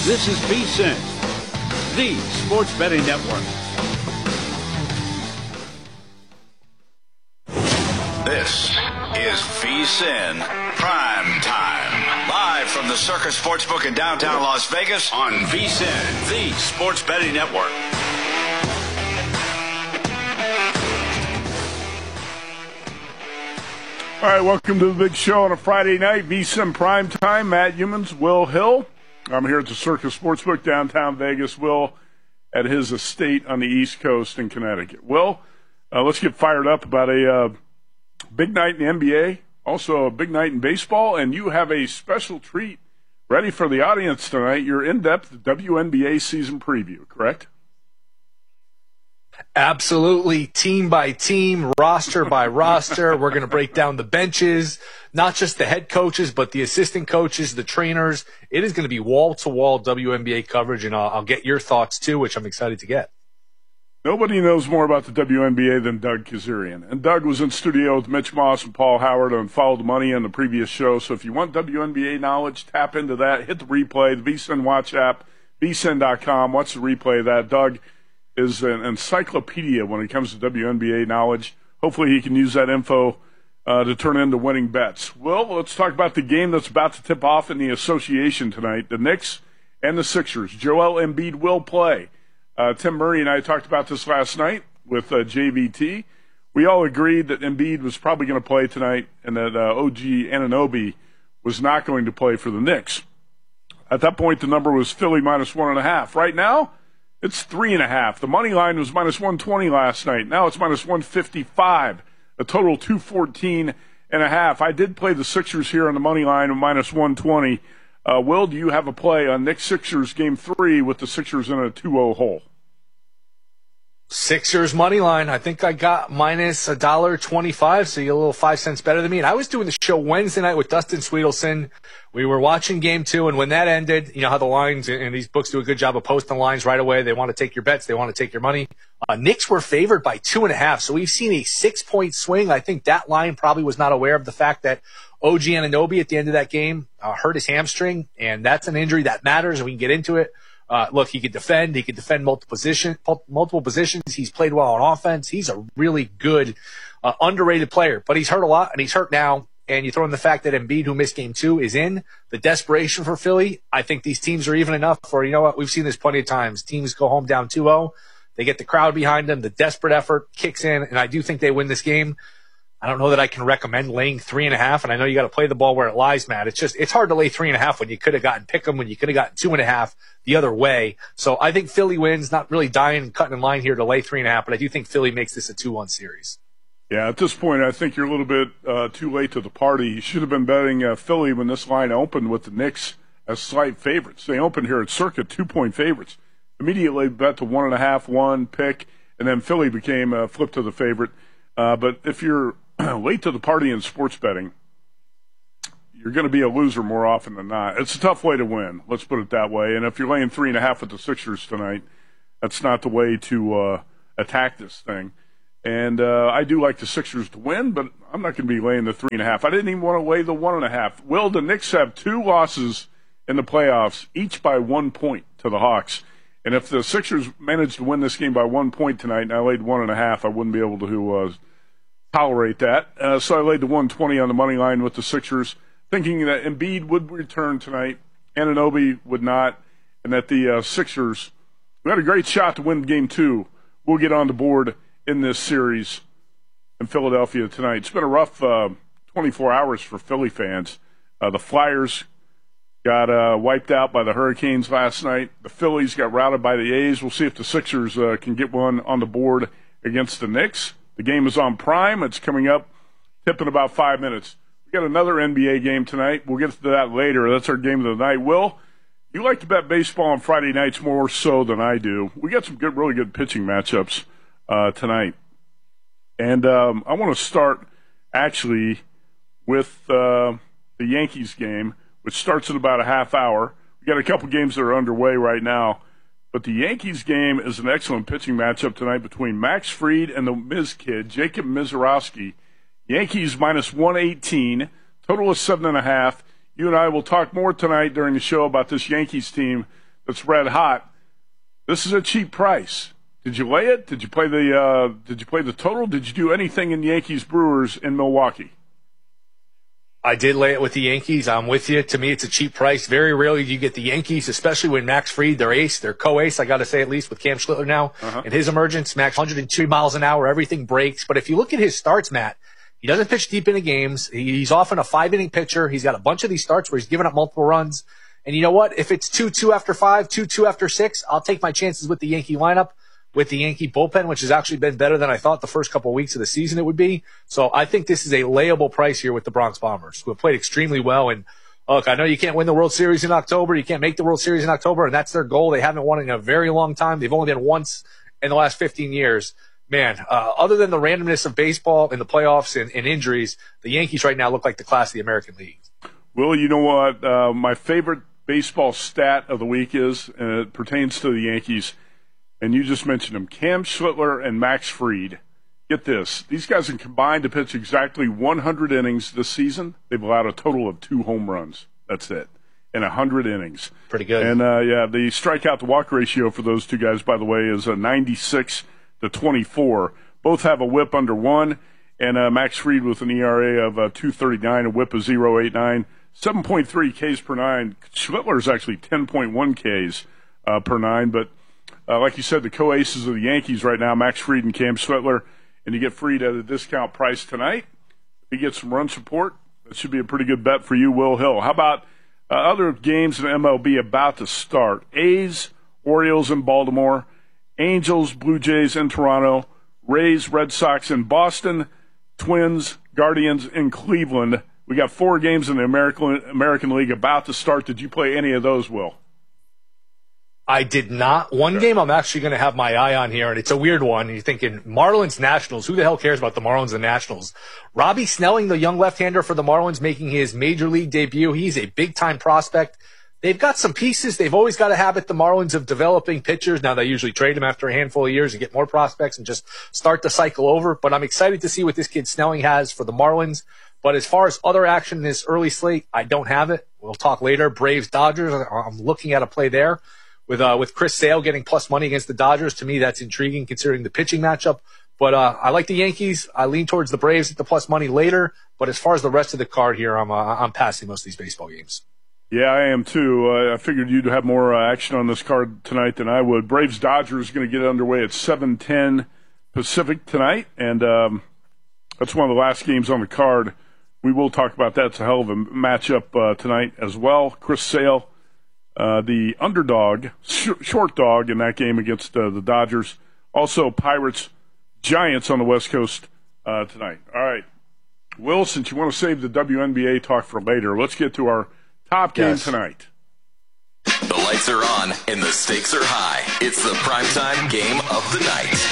This is VSiN, the Sports Betting Network. This is VSiN Prime Time. Live from the Circus Sportsbook in downtown Las Vegas on VSiN, the Sports Betting Network. All right, welcome to the big show on a Friday night. VSiN Prime Time. Matt Youmans, Will Hill. I'm here at the Circus Sportsbook, downtown Vegas. Will at his estate on the East Coast in Connecticut. Will, let's get fired up about a big night in the NBA, also a big night in baseball, and you have a special treat ready for the audience tonight. Your in-depth WNBA season preview, correct? Absolutely. Team by team, roster by roster. We're going to break down the benches, not just the head coaches, but the assistant coaches, the trainers. It is going to be wall-to-wall WNBA coverage, and I'll get your thoughts too, which I'm excited to get. Nobody knows more about the WNBA than Doug Kazarian. And Doug was in studio with Mitch Moss and Paul Howard on Follow the Money on the previous show. So if you want WNBA knowledge, tap into that. Hit the replay, the VSiN Watch app, vsin.com. Watch the replay of that. Doug is an encyclopedia when it comes to WNBA knowledge. Hopefully he can use that info to turn into winning bets. Well, let's talk about the game that's about to tip off in the association tonight. The Knicks and the Sixers. Joel Embiid will play. Tim Murray and I talked about this last night with JVT. We all agreed that Embiid was probably going to play tonight and that OG Anunoby was not going to play for the Knicks. At that point, the number was Philly minus 1.5. Right now, it's 3.5. The money line was minus 120 last night. Now it's minus 155. A total 214.5. I did play the Sixers here on the money line of minus 120. Will, do you have a play on Knicks Sixers game 3 with the Sixers in a 2-0 hole? Sixers money line. I think I got minus $1.25, so you're a little 5 cents better than me. And I was doing the show Wednesday night with Dustin Sweetelson. We were watching game 2, and when that ended, you know how the lines and these books do a good job of posting lines right away. They want to take your bets. They want to take your money. Knicks were favored by 2.5, so we've seen a 6-point swing. I think that line probably was not aware of the fact that OG Anunoby at the end of that game hurt his hamstring, and that's an injury that matters, and we can get into it. Look, he could defend. He could defend multiple positions. He's played well on offense. He's a really good, underrated player, but he's hurt a lot, and he's hurt now. And you throw in the fact that Embiid, who missed game 2, is in. The desperation for Philly, I think these teams are even enough for, you know what, we've seen this plenty of times. Teams go home down 2-0. They get the crowd behind them. The desperate effort kicks in, and I do think they win this game. I don't know that I can recommend laying 3.5, and I know you got to play the ball where it lies, Matt. It's hard to lay 3.5 when you could have gotten Pick'em, when you could have gotten 2.5 the other way. So I think Philly wins. Not really dying and cutting in line here to lay 3.5, but I do think Philly makes this a 2-1 series. Yeah, at this point, I think you're a little bit too late to the party. You should have been betting Philly when this line opened with the Knicks as slight favorites. They opened here at circa 2-point favorites. Immediately bet to 1.5, 1 pick, and then Philly became flipped to the favorite. But if you're late to the party in sports betting, you're going to be a loser more often than not. It's a tough way to win, let's put it that way. And if you're laying 3.5 with the Sixers tonight, that's not the way to attack this thing. And I do like the Sixers to win, but I'm not going to be laying the 3.5. I didn't even want to lay the 1.5. Will, the Knicks have 2 losses in the playoffs, each by 1 point to the Hawks. And if the Sixers managed to win this game by 1 point tonight and I laid 1.5, I wouldn't be able to tolerate that. So I laid the 120 on the money line with the Sixers, thinking that Embiid would return tonight, Anunoby would not, and that the Sixers, who had a great shot to win game 2, will get on the board in this series in Philadelphia tonight. It's been a rough 24 hours for Philly fans. The Flyers got wiped out by the Hurricanes last night. The Phillies got routed by the A's. We'll see if the Sixers can get one on the board against the Knicks. The game is on Prime. It's coming up, tip in about 5 minutes. We got another NBA game tonight. We'll get to that later. That's our game of the night. Will, you like to bet baseball on Friday nights more so than I do. We got some really good pitching matchups tonight. And I want to start, actually, with the Yankees game, which starts in about a half hour. We got a couple games that are underway right now. But the Yankees game is an excellent pitching matchup tonight between Max Fried and the Miz kid, Jacob Misiorowski. Yankees minus 118, total of 7.5. You and I will talk more tonight during the show about this Yankees team that's red hot. This is a cheap price. Did you lay it? Did you play the total? Did you do anything in Yankees Brewers in Milwaukee? I did lay it with the Yankees. I'm with you. To me, it's a cheap price. Very rarely do you get the Yankees, especially when Max Fried, their ace, their co-ace, I got to say at least with Cam Schlittler now, and his emergence, Max 102 miles an hour, everything breaks. But if you look at his starts, Matt, he doesn't pitch deep into games. He's often a 5-inning pitcher. He's got a bunch of these starts where he's given up multiple runs. And you know what? If it's 2-2 after 5, 2-2 after 6, I'll take my chances with the Yankee lineup, with the Yankee bullpen, which has actually been better than I thought the first couple of weeks of the season it would be. So I think this is a layable price here with the Bronx Bombers, who have played extremely well. And look, I know you can't win the World Series in October. You can't make the World Series in October, and that's their goal. They haven't won in a very long time. They've only been once in the last 15 years. Man, other than the randomness of baseball in the playoffs and injuries, the Yankees right now look like the class of the American League. Well, you know what? My favorite baseball stat of the week is, and it pertains to the Yankees, and you just mentioned them, Cam Schlittler and Max Fried. Get this. These guys have combined to pitch exactly 100 innings this season. They've allowed a total of 2 home runs. That's it. In 100 innings. Pretty good. And, the strikeout-to-walk ratio for those two guys, by the way, is a 96-24. Both have a whip under 1, and Max Fried with an ERA of 2.39, a whip of 0.89, 7.3 Ks per 9. Schlittler is actually 10.1 Ks per 9, but like you said, the co-aces of the Yankees right now, Max Fried and Cam Schlittler, and you get Fried at a discount price tonight. If you get some run support, that should be a pretty good bet for you, Will Hill. How about other games in MLB about to start? A's, Orioles in Baltimore, Angels, Blue Jays in Toronto, Rays, Red Sox in Boston, Twins, Guardians in Cleveland. We got 4 games in the American League about to start. Did you play any of those, Will? I did not. One game I'm actually going to have my eye on here, and it's a weird one. You're thinking Marlins Nationals. Who the hell cares about the Marlins and Nationals? Robbie Snelling, the young left-hander for the Marlins, making his major league debut. He's a big-time prospect. They've got some pieces. They've always got a habit, the Marlins, of developing pitchers. Now they usually trade them after a handful of years and get more prospects and just start the cycle over. But I'm excited to see what this kid Snelling has for the Marlins. But as far as other action in this early slate, I don't have it. We'll talk later. Braves, Dodgers. I'm looking at a play there. With Chris Sale getting plus money against the Dodgers, to me that's intriguing considering the pitching matchup. But I like the Yankees. I lean towards the Braves at the plus money later. But as far as the rest of the card here, I'm passing most of these baseball games. Yeah, I am too. I figured you'd have more action on this card tonight than I would. Braves Dodgers going to get underway at 7:10 Pacific tonight, and that's one of the last games on the card. We will talk about that. It's a hell of a matchup tonight as well. Chris Sale, the underdog, short dog in that game against the Dodgers. Also, Pirates, Giants on the West Coast tonight. All right. Will, since you want to save the WNBA talk for later, let's get to our top game tonight. The lights are on and the stakes are high. It's the primetime game of the night.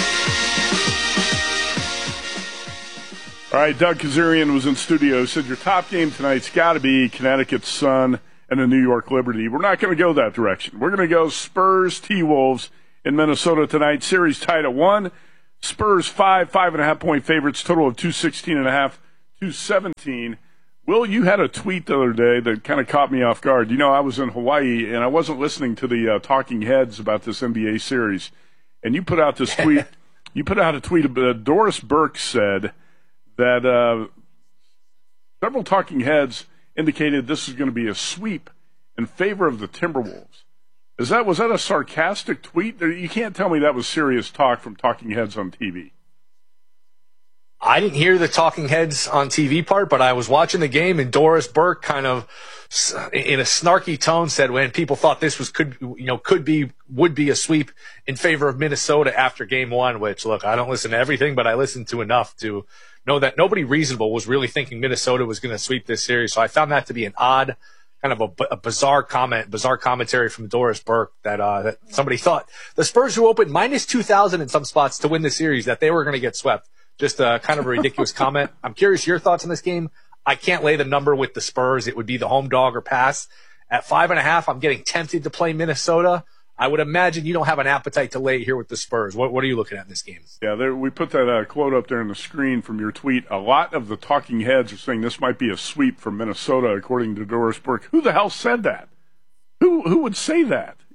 All right, Doug Kazarian was in studio. Said your top game tonight's got to be Connecticut Sun and the New York Liberty. We're not going to go that direction. We're going to go Spurs T-Wolves in Minnesota tonight. Series tied at 1. Spurs 5.5 point favorites, total of 216.5, 217. Will, you had a tweet the other day that kind of caught me off guard. You know, I was in Hawaii, and I wasn't listening to the talking heads about this NBA series. And you put out this tweet. You put out a tweet. Doris Burke said that several talking heads indicated this is going to be a sweep in favor of the Timberwolves. Was that a sarcastic tweet? You can't tell me that was serious talk from talking heads on TV. I didn't hear the talking heads on TV part, but I was watching the game, and Doris Burke kind of, in a snarky tone, said when people thought this would be a sweep in favor of Minnesota after Game 1. Which, look, I don't listen to everything, but I listened to enough to know that nobody reasonable was really thinking Minnesota was going to sweep this series. So I found that to be an odd, kind of a bizarre commentary from Doris Burke that somebody thought the Spurs, who opened minus 2,000 in some spots to win the series, that they were going to get swept. Just a kind of a ridiculous comment. I'm curious your thoughts on this game. I can't lay the number with the Spurs. It would be the home dog or pass. At 5.5, I'm getting tempted to play Minnesota. I would imagine you don't have an appetite to lay here with the Spurs. What are you looking at in this game? Yeah, we put that quote up there on the screen from your tweet. A lot of the talking heads are saying this might be a sweep for Minnesota, according to Doris Burke. Who the hell said that? Who would say that?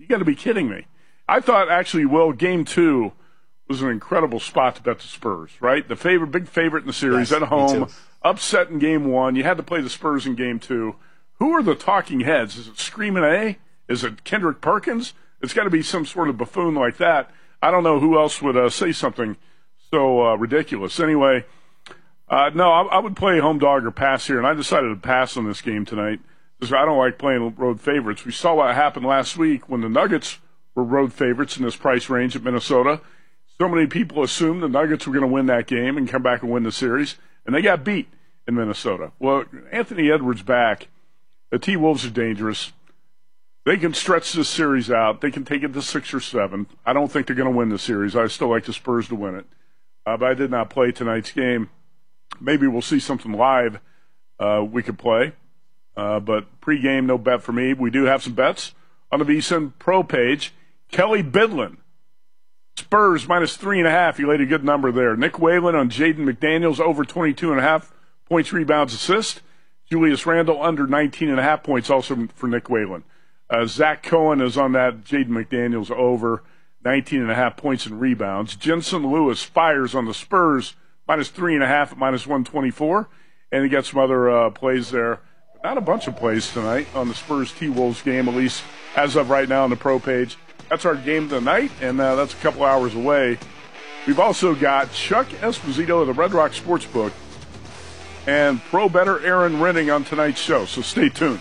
You got to be kidding me. I thought, actually, Will, Game 2 was an incredible spot to bet the Spurs, right? The big favorite in the series, yes, at home, upset in Game 1. You had to play the Spurs in Game 2. Who are the talking heads? Is it Screamin' A? Is it Kendrick Perkins? It's got to be some sort of buffoon like that. I don't know who else would say something so ridiculous. Anyway, no, I would play home dog or pass here, and I decided to pass on this game tonight because I don't like playing road favorites. We saw what happened last week when the Nuggets were road favorites in this price range at Minnesota. So many people assumed the Nuggets were going to win that game and come back and win the series, and they got beat in Minnesota. Well, Anthony Edwards back. The T-Wolves are dangerous. They can stretch this series out. They can take it to 6 or 7. I don't think they're going to win the series. I still like the Spurs to win it. But I did not play tonight's game. Maybe we'll see something live we could play. But pregame, no bet for me. We do have some bets on the VSiN Pro page. Kelly Bidlin, Spurs minus 3.5. He laid a good number there. Nick Whalen on Jaden McDaniels over 22.5 points, rebounds, assists. Julius Randle under 19.5 points also for Nick Whalen. Zach Cohen is on that Jaden McDaniels over 19.5 points and rebounds. Jensen Lewis fires on the Spurs minus 3.5 at minus 124. And he got some other plays there. Not a bunch of plays tonight on the Spurs T-Wolves game, at least as of right now on the Pro page. That's our game tonight, and that's a couple hours away. We've also got Chuck Esposito of the Red Rock Sportsbook and pro bettor Aaron Renning on tonight's show, so stay tuned.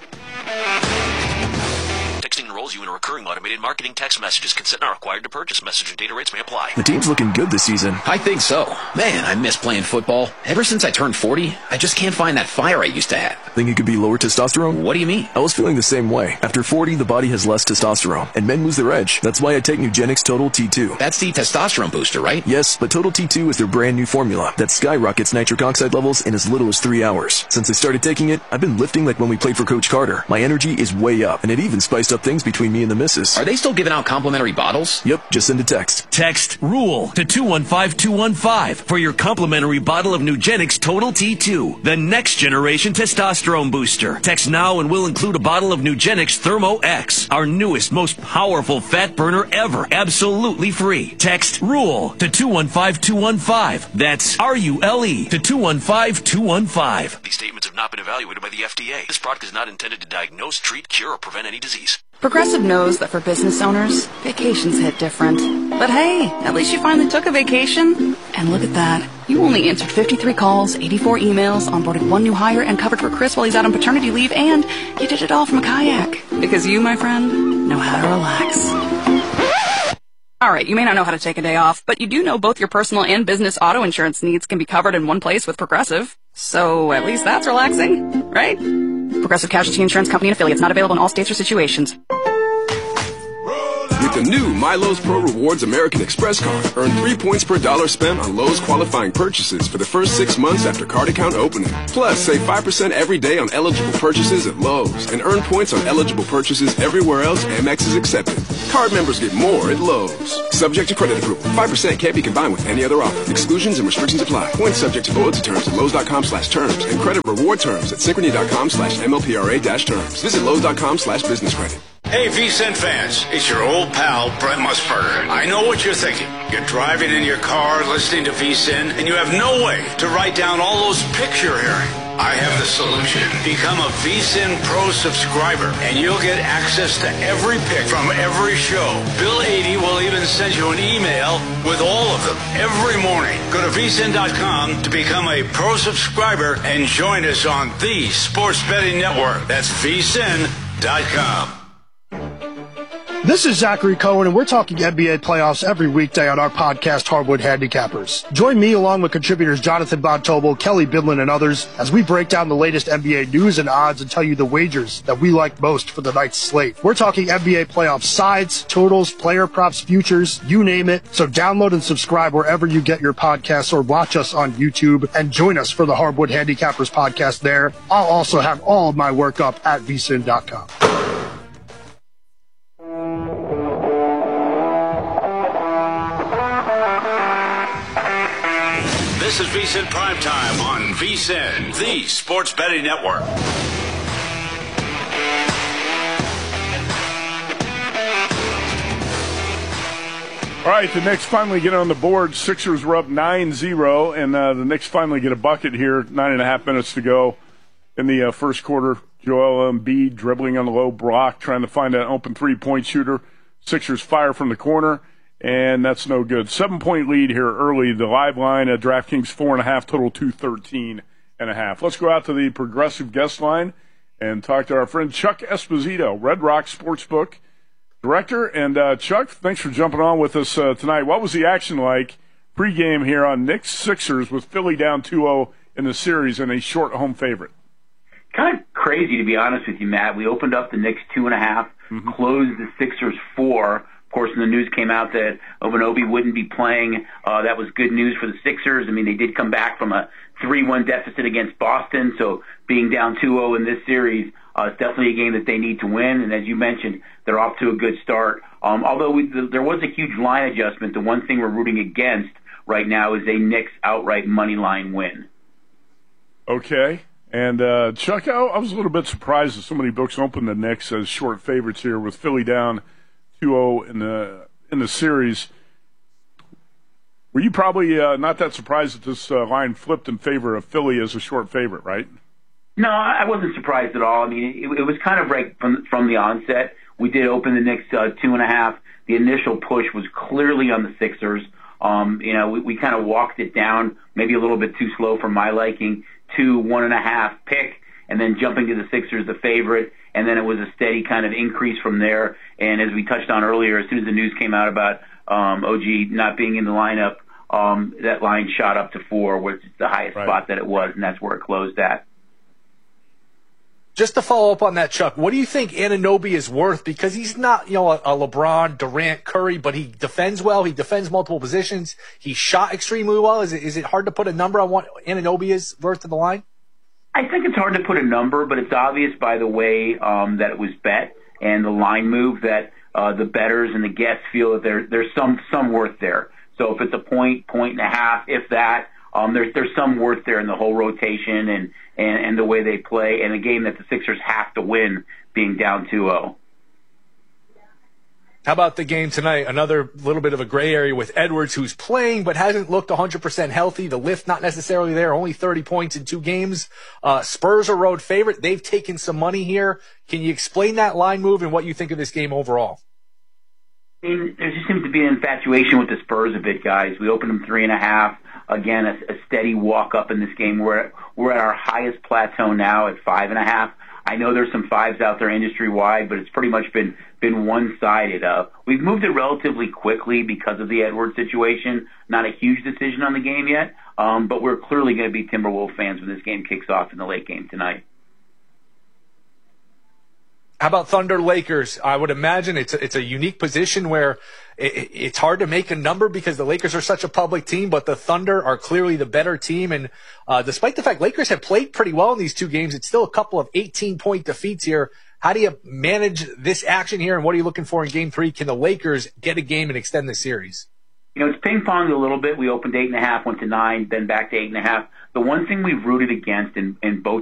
Texting enrolls you in a recurring automated marketing text messages. Consent not required to purchase. Message and data rates may apply. The team's looking good this season. I think so. Man, I miss playing football. Ever since I turned 40, I just can't find that fire I used to have. Think it could be lower testosterone? What do you mean? I was feeling the same way. After 40, the body has less testosterone, and men lose their edge. That's why I take Nugenix Total T2. That's the testosterone booster, right? Yes, but Total T2 is their brand new formula that skyrockets nitric oxide levels in as little as 3 hours. Since I started taking it, I've been lifting like when we played for Coach Carter. My energy is way up, and it even spiced up things between me and the missus. Are they still giving out complimentary bottles? Yep, just send a text. Text RULE to 215215 for your complimentary bottle of Nugenix Total T2, the next generation testosterone booster. Text now and we'll include a bottle of Nugenix Thermo X, our newest, most powerful fat burner ever, absolutely free. Text RULE to 215215. That's RULE to 215215. These statements have not been evaluated by the FDA. This product is not intended to diagnose, treat, cure, or prevent any disease. Progressive knows that for business owners, vacations hit different. But hey, at least you finally took a vacation. And look at that. You only answered 53 calls, 84 emails, onboarded 1 new hire, and covered for Chris while he's out on paternity leave, and you did it all from a kayak. Because you, my friend, know how to relax. Alright, you may not know how to take a day off, but you do know both your personal and business auto insurance needs can be covered in one place with Progressive. So at least that's relaxing, right? Progressive Casualty Insurance Company and affiliates, not available in all states or situations. With the new MyLowe's Pro Rewards American Express card, earn 3 points per dollar spent on Lowe's qualifying purchases for the first 6 months after card account opening. Plus, save 5% every day on eligible purchases at Lowe's and earn points on eligible purchases everywhere else Amex is accepted. Card members get more at Lowe's. Subject to credit approval. 5% can't be combined with any other offer. Exclusions and restrictions apply. Points subject to loyalty terms at Lowe's.com/terms and credit reward terms at Synchrony.com/MLPRA-terms. Visit Lowe's.com/business credit. Hey, VSiN fans, it's your old pal, Brent Musburger. I know what you're thinking. You're driving in your car, listening to VSiN, and you have no way to write down all those pics you're hearing. I have the solution. Become a VSiN Pro subscriber, and you'll get access to every pick from every show. Bill 80 will even send you an email with all of them every morning. Go to VSiN.com to become a Pro subscriber and join us on the Sports Betting Network. That's VSiN.com. This is Zachary Cohen, and we're talking NBA playoffs every weekday on our podcast, Hardwood Handicappers. Join me along with contributors Jonathan Von Tobel, Kelly Bidlin, and others as we break down the latest NBA news and odds and tell you the wagers that we like most for the night's slate. We're talking NBA playoff sides, totals, player props, futures, you name it. So download and subscribe wherever you get your podcasts or watch us on YouTube and join us for the Hardwood Handicappers podcast there. I'll also have all of my work up at vsin.com. This is VSiN Primetime on VSiN, the Sports Betting Network. All right, the Knicks finally get on the board. Sixers were up 9-0, and the Knicks finally get a bucket here. 9.5 minutes to go in the first quarter. Joel Embiid dribbling on the low block, trying to find an open three-point shooter. Sixers fire from the corner, and that's no good. 7-point lead here early. The live line at DraftKings 4.5, total 213.5. Let's go out to the Progressive guest line and talk to our friend Chuck Esposito, Red Rock Sportsbook Director. And Chuck, thanks for jumping on with us tonight. What was the action like pregame here on Knicks Sixers with Philly down 2-0 in the series and a short home favorite? Kind of crazy, to be honest with you, Matt. We opened up the Knicks 2.5, closed the Sixers 4. Of course, when the news came out that Obanobie wouldn't be playing, that was good news for the Sixers. I mean, they did come back from a 3-1 deficit against Boston, so being down 2-0 in this series is definitely a game that they need to win. And as you mentioned, they're off to a good start. Although there was a huge line adjustment, the one thing we're rooting against right now is a Knicks outright money line win. Okay. And, Chuck, I was a little bit surprised that so many books opened the Knicks as short favorites here with Philly down 2-0 in the series. Were you probably not that surprised that this line flipped in favor of Philly as a short favorite, right? No, I wasn't surprised at all. I mean, it was kind of right from the onset. We did open the Knicks 2.5. The initial push was clearly on the Sixers. We kind of walked it down, maybe a little bit too slow for my liking, to 1.5 pick, and then jumping to the Sixers, the favorite, and then it was a steady kind of increase from there. And as we touched on earlier, as soon as the news came out about OG not being in the lineup, that line shot up to 4, which is the highest spot that it was, and that's where it closed at. Just to follow up on that, Chuck, what do you think Anunoby is worth? Because he's not, a LeBron, Durant, Curry, but he defends well. He defends multiple positions. He shot extremely well. Is it hard to put a number on what Anunoby is worth to the line? I think it's hard to put a number, but it's obvious by the way that it was bet and the line move that the bettors and the guests feel that there's some worth there. So if it's a point and a half, if that, there's some worth there in the whole rotation and the way they play, and a game that the Sixers have to win, being down 2-0. How about the game tonight? Another little bit of a gray area with Edwards, who's playing but hasn't looked 100% healthy. The lift not necessarily there, only 30 points in 2 games. Spurs are road favorite. They've taken some money here. Can you explain that line move and what you think of this game overall? I mean, there just seems to be an infatuation with the Spurs a bit, guys. We opened them 3.5. Again, a steady walk up in this game. We're at our highest plateau now at 5.5. I know there's some 5s out there industry wide, but it's pretty much been one-sided. We've moved it relatively quickly because of the Edwards situation. Not a huge decision on the game yet, but we're clearly going to be Timberwolves fans when this game kicks off in the late game tonight. How about Thunder Lakers? I would imagine it's a unique position where it's hard to make a number because the Lakers are such a public team, but the Thunder are clearly the better team. And despite the fact Lakers have played pretty well in these 2 games, it's still a couple of 18-point defeats here. How do you manage this action here, and what are you looking for in Game 3? Can the Lakers get a game and extend the series? It's ping-ponged a little bit. We opened 8.5, went to 9, then back to 8.5. The one thing we've rooted against in both